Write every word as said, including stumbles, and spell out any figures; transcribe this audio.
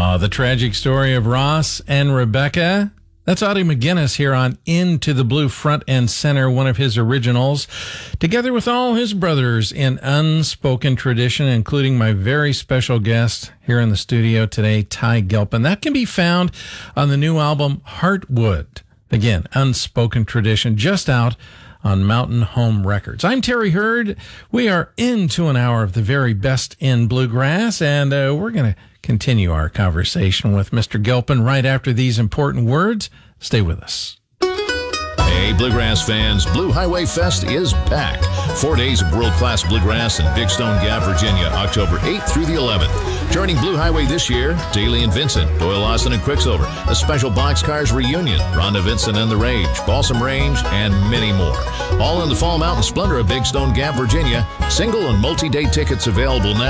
Ah, the tragic story of Ross and Rebecca. That's Audie McGinnis here on Into the Blue Front and Center, one of his originals, together with all his brothers in unspoken tradition, including my very special guest here in the studio today, Ty Gilpin. That can be found on the new album, Heartwood. Again, unspoken tradition, just out on Mountain Home Records. I'm Terry Hurd. We are into an hour of the very best in bluegrass, and uh, we're going to continue our conversation with Mister Gilpin right after these important words. Stay with us. Hey, bluegrass fans, Blue Highway Fest is back. Four days of world-class bluegrass in Big Stone Gap, Virginia, October eighth through the eleventh. Joining Blue Highway this year, Daly and Vincent, Doyle Austin and Quicksilver, a special Boxcars reunion, Rhonda Vincent and the Rage, Balsam Range, and many more. All in the Fall Mountain Splendor of Big Stone Gap, Virginia. Single and multi-day tickets available now.